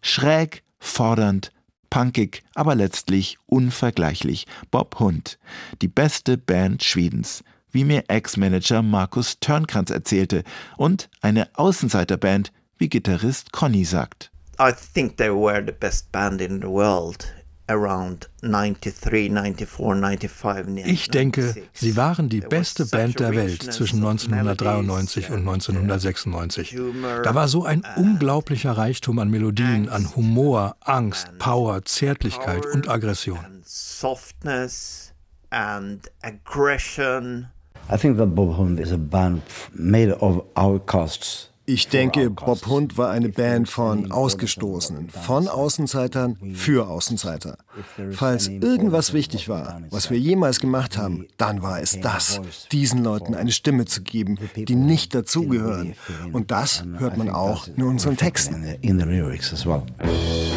Schräg, fordernd, punkig, aber letztlich unvergleichlich. Bob Hund, die beste Band Schwedens, wie mir Ex-Manager Markus Törnkrantz erzählte, und eine Außenseiterband, wie Gitarrist Conny sagt. I think they were the best band in the world. Ich denke, sie waren die beste Band der Welt zwischen 1993 und 1996. Da war so ein unglaublicher Reichtum an Melodien, an Humor, Angst, Power, Zärtlichkeit und Aggression. Ich denke, Bob Hund war eine Band von Ausgestoßenen, von Außenseitern für Außenseiter. Falls irgendwas wichtig war, was wir jemals gemacht haben, dann war es das, diesen Leuten eine Stimme zu geben, die nicht dazugehören. Und das hört man auch in unseren Texten.